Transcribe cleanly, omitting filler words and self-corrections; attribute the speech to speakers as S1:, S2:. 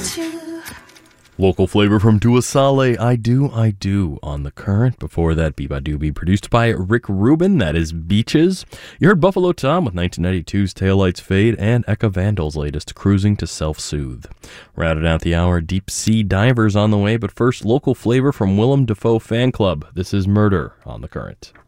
S1: Local flavor from Dua Saleh, I Do, on The Current. Before that, Beeba Doobie, produced by Rick Rubin, that is Beaches. You heard Buffalo Tom with 1992's Taillights Fade, and Eka Vandal's latest, Cruising to Self-Soothe. Rounded out the hour, Deep Sea Divers on the way, but first, local flavor from Willem Dafoe Fan Club. This is Murder on The Current.